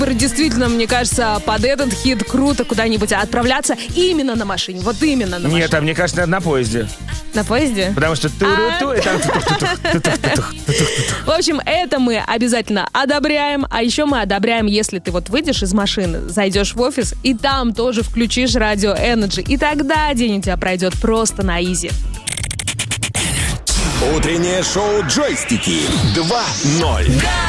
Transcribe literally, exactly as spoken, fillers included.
Действительно, мне кажется, под этот хит круто куда-нибудь отправляться именно на машине. Вот именно на машине. Нет, а мне кажется, надо на поезде. На поезде? Потому что ту-ру-ту, и там... В общем, это мы обязательно одобряем. А еще мы одобряем, если ты вот выйдешь из машины, зайдешь в офис, и там тоже включишь радио Energy. И тогда день у тебя пройдет просто на изи. Утреннее шоу «Джойстики» два ноль.